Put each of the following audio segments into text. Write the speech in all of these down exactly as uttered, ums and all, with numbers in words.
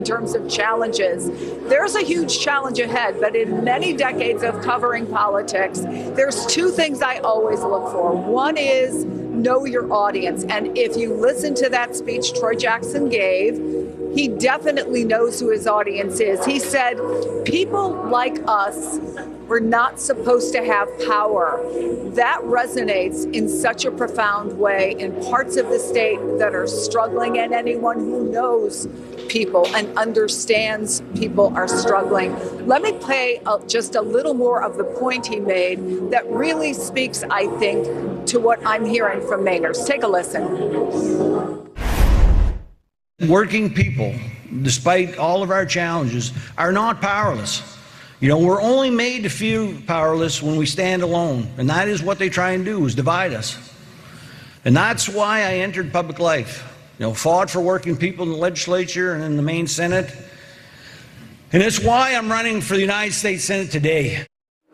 In terms of challenges, there's a huge challenge ahead, but in many decades of covering politics, there's two things I always look for. One is know your audience. And if you listen to that speech Troy Jackson gave, he definitely knows who his audience is. He said, people like us, we're not supposed to have power. That resonates in such a profound way in parts of the state that are struggling, and anyone who knows people and understands people are struggling. Let me play a, just a little more of the point he made that really speaks, I think, to what I'm hearing from Mainers. Take a listen. Working people, despite all of our challenges, are not powerless. You know, we're only made to feel powerless when we stand alone, and that is what they try and do, is divide us. And that's why I entered public life. You know, fought for working people in the legislature and in the Maine Senate. And it's why I'm running for the United States Senate today.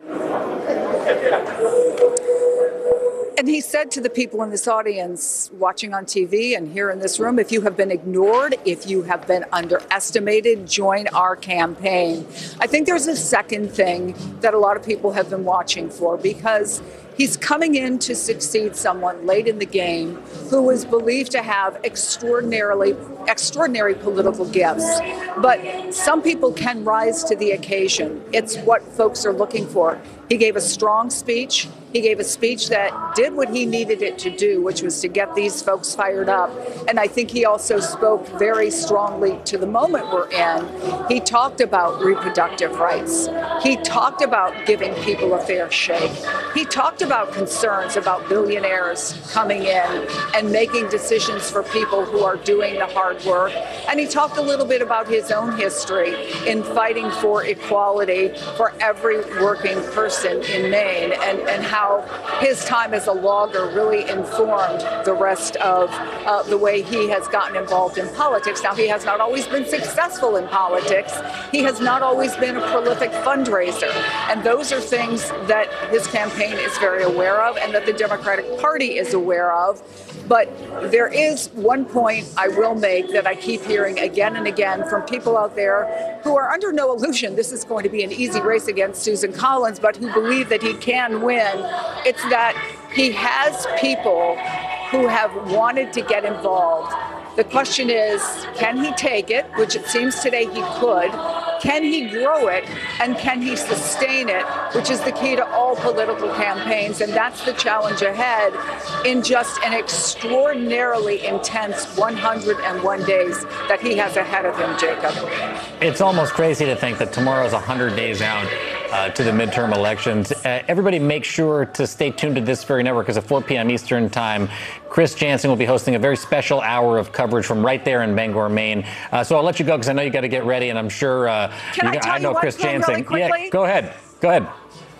And he said to the people in this audience watching on T V and here in this room, if you have been ignored, if you have been underestimated, join our campaign. I think there's a second thing that a lot of people have been watching for, because he's coming in to succeed someone late in the game who is believed to have extraordinarily extraordinary political gifts. But some people can rise to the occasion. It's what folks are looking for. He gave a strong speech. He gave a speech that did what he needed it to do, which was to get these folks fired up. And I think he also spoke very strongly to the moment we're in. He talked about reproductive rights. He talked about giving people a fair shake. He talked about concerns about billionaires coming in and making decisions for people who are doing the hard work. And he talked a little bit about his own history in fighting for equality for every working person in Maine, and, and how his time as a logger really informed the rest of uh, the way he has gotten involved in politics. Now, he has not always been successful in politics. He has not always been a prolific fundraiser. And those are things that his campaign is very aware of and that the Democratic Party is aware of. But there is one point I will make that I keep hearing again and again from people out there who are under no illusion this is going to be an easy race against Susan Collins, but who believe that he can win. It's that he has people who have wanted to get involved. The question is, can he take it, which it seems today he could? Can he grow it? And can he sustain it, which is the key to all political campaigns? And that's the challenge ahead in just an extraordinarily intense one hundred one days that he has ahead of him, Jacob. It's almost crazy to think that tomorrow's one hundred days out uh, to the midterm elections. Uh, everybody make sure to stay tuned to this very network, because at four p.m. Eastern time, Chris Janson will be hosting a very special hour of coverage from right there in Bangor, Maine. Uh, so I'll let you go, because I know you got to get ready, and I'm sure uh, Can you I, got, tell I know you Chris Janson. Really yeah, go ahead. Go ahead.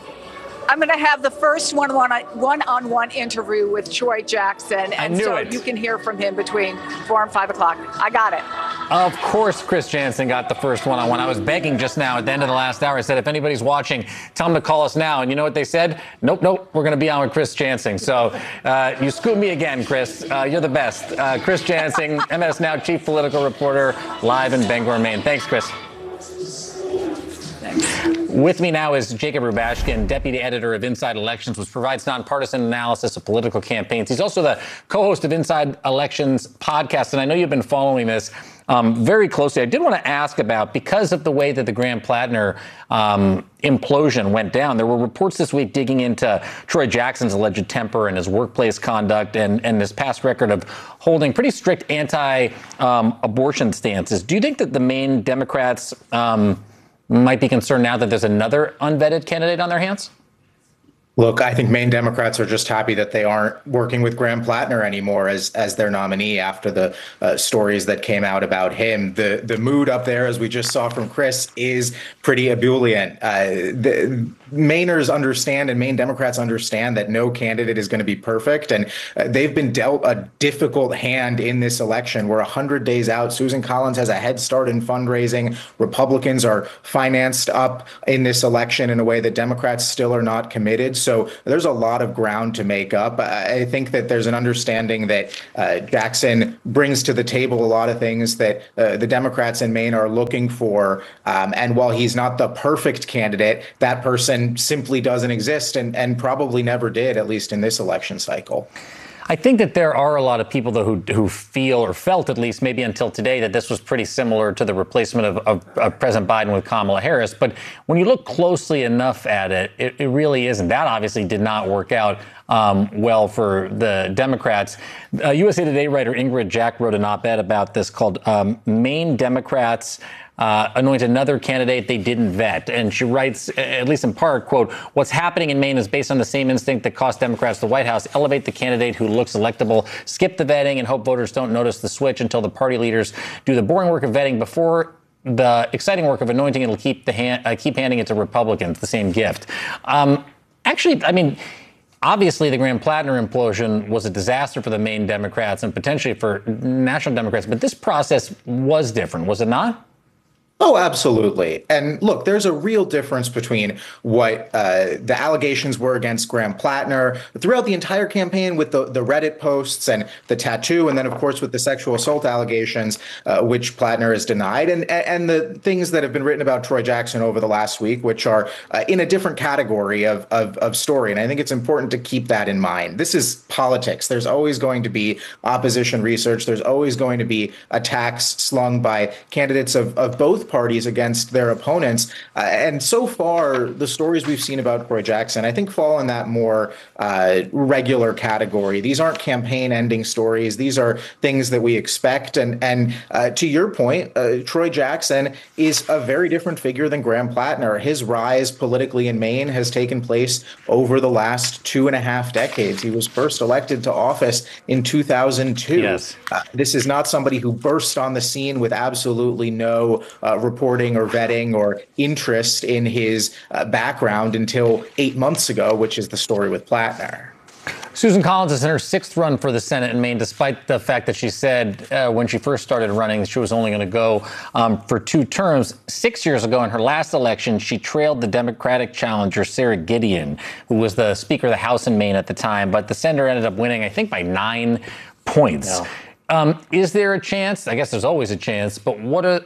I'm going to have the first one-on-one interview with Troy Jackson, and so it. you can hear from him between four and five o'clock. I got it. Of course, Chris Janson got the first one-on-one. I was begging just now at the end of the last hour. I said, if anybody's watching, tell them to call us now. And you know what they said? Nope, nope, we're going to be on with Chris Janson. So uh, you scooped me again, Chris. Uh, you're the best. Uh, Chris Janson, M S Now chief political reporter, live in Bangor, Maine. Thanks, Chris. With me now is Jacob Rubashkin, deputy editor of Inside Elections, which provides nonpartisan analysis of political campaigns. He's also the co-host of Inside Elections podcast, and I know you've been following this um, very closely. I did want to ask about, because of the way that the Graham-Plattner um, implosion went down, there were reports this week digging into Troy Jackson's alleged temper and his workplace conduct and, and his past record of holding pretty strict anti-abortion um, stances. Do you think that the Maine Democrats um, might be concerned now that there's another unvetted candidate on their hands? Look, I think Maine Democrats are just happy that they aren't working with Graham-Plattner anymore as as their nominee after the uh, stories that came out about him. The the mood up there, as we just saw from Chris, is pretty ebullient. Uh, the, Mainers understand and Maine Democrats understand that no candidate is going to be perfect. And uh, they've been dealt a difficult hand in this election. We're one hundred days out. Susan Collins has a head start in fundraising. Republicans are financed up in this election in a way that Democrats still are not committed. So So there's a lot of ground to make up. I think that there's an understanding that uh, Jackson brings to the table a lot of things that uh, the Democrats in Maine are looking for. Um, and while he's not the perfect candidate, that person simply doesn't exist and, and probably never did, at least in this election cycle. I think that there are a lot of people, though, who who feel or felt, at least maybe until today, that this was pretty similar to the replacement of, of, of President Biden with Kamala Harris. But when you look closely enough at it, it, it really isn't. That obviously did not work out um, well for the Democrats. Uh, U S A Today writer Ingrid Jack wrote an op-ed about this called um, Maine Democrats Uh, anoint another candidate they didn't vet. And she writes, at least in part, quote, what's happening in Maine is based on the same instinct that cost Democrats the White House. Elevate the candidate who looks electable, skip the vetting, and hope voters don't notice the switch until the party leaders do the boring work of vetting before the exciting work of anointing. It'll keep the hand, uh, keep handing it to Republicans, the same gift. Um, actually, I mean, obviously, the Graham-Plattner implosion was a disaster for the Maine Democrats and potentially for national Democrats. But this process was different, was it not? Oh, absolutely. And look, there's a real difference between what uh, the allegations were against Graham-Plattner throughout the entire campaign with the, the Reddit posts and the tattoo, and then, of course, with the sexual assault allegations, uh, which Plattner has denied, and, and the things that have been written about Troy Jackson over the last week, which are uh, in a different category of, of, of story. And I think it's important to keep that in mind. This is politics. There's always going to be opposition research. There's always going to be attacks slung by candidates of, of both parties against their opponents. Uh, and so far, the stories we've seen about Troy Jackson, I think, fall in that more uh, regular category. These aren't campaign-ending stories. These are things that we expect. And, and uh, to your point, uh, Troy Jackson is a very different figure than Graham-Plattner. His rise politically in Maine has taken place over the last two and a half decades. He was first elected to office in two thousand two. Yes. Uh, this is not somebody who burst on the scene with absolutely no uh, reporting or vetting or interest in his uh, background until eight months ago, which is the story with Plattner. Susan Collins is in her sixth run for the Senate in Maine, despite the fact that she said uh, when she first started running she was only going to go um, for two terms. Six years ago, in her last election, she trailed the Democratic challenger, Sarah Gideon, who was the Speaker of the House in Maine at the time. But the senator ended up winning, I think, by nine points. No. Um, is there a chance? I guess there's always a chance, but what a,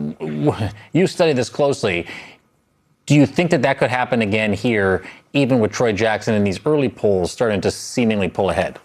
you study this closely. Do you think that that could happen again here, even with Troy Jackson in these early polls starting to seemingly pull ahead?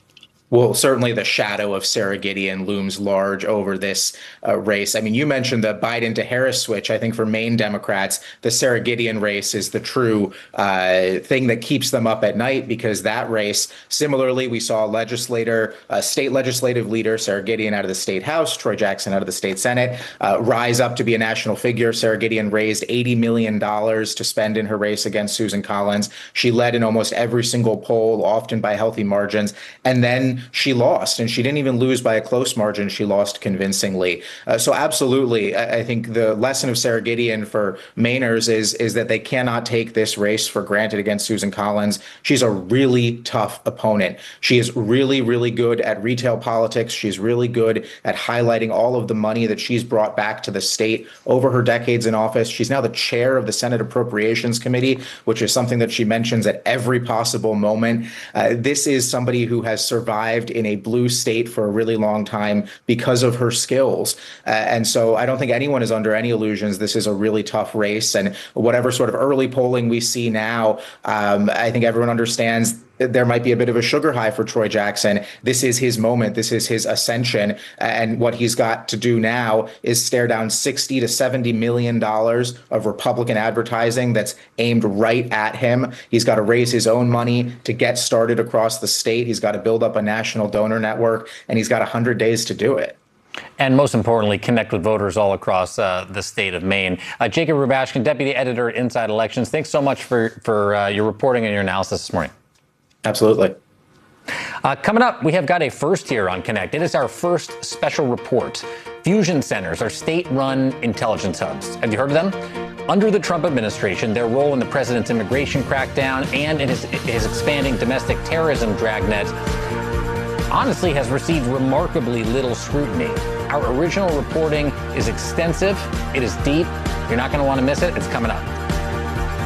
Well, certainly the shadow of Sarah Gideon looms large over this uh, race. I mean, you mentioned the Biden to Harris switch. I think for Maine Democrats, the Sarah Gideon race is the true uh, thing that keeps them up at night, because that race, similarly, we saw legislator, uh, state legislative leader, Sarah Gideon out of the state House, Troy Jackson out of the state Senate, uh, rise up to be a national figure. Sarah Gideon raised eighty million dollars to spend in her race against Susan Collins. She led in almost every single poll, often by healthy margins. And then she lost, and she didn't even lose by a close margin. She lost convincingly. Uh, so absolutely, I, I think the lesson of Sarah Gideon for Mainers is, is that they cannot take this race for granted against Susan Collins. She's a really tough opponent. She is really, really good at retail politics. She's really good at highlighting all of the money that she's brought back to the state over her decades in office. She's now the chair of the Senate Appropriations Committee, which is something that she mentions at every possible moment. Uh, this is somebody who has survived in a blue state for a really long time because of her skills. Uh, and so I don't think anyone is under any illusions. This is a really tough race. And whatever sort of early polling we see now, um, I think everyone understands there might be a bit of a sugar high for Troy Jackson. This is his moment. This is his ascension. And what he's got to do now is stare down sixty to seventy million dollars of Republican advertising that's aimed right at him. He's got to raise his own money to get started across the state. He's got to build up a national donor network, and he's got one hundred days to do it. And most importantly, connect with voters all across uh, the state of Maine. Uh, Jacob Rubashkin, Deputy Editor at Inside Elections, thanks so much for, for uh, your reporting and your analysis this morning. Absolutely. Uh, coming up, we have got a first here on Connect. It is our first special report. Fusion centers are state-run intelligence hubs. Have you heard of them? Under the Trump administration, their role in the president's immigration crackdown and in his, his expanding domestic terrorism dragnet honestly has received remarkably little scrutiny. Our original reporting is extensive. It is deep. You're not going to want to miss it. It's coming up.